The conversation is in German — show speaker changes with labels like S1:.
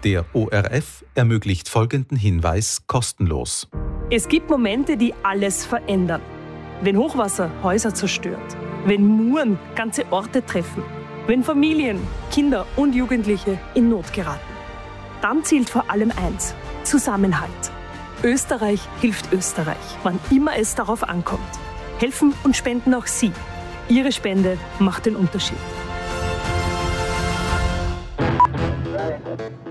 S1: Der ORF ermöglicht folgenden Hinweis kostenlos.
S2: Es gibt Momente, die alles verändern. Wenn Hochwasser Häuser zerstört, wenn Muren ganze Orte treffen, wenn Familien, Kinder und Jugendliche in Not geraten. Dann zählt vor allem eins: Zusammenhalt. Österreich hilft Österreich, wann immer es darauf ankommt. Helfen und spenden auch Sie. Ihre Spende macht den Unterschied.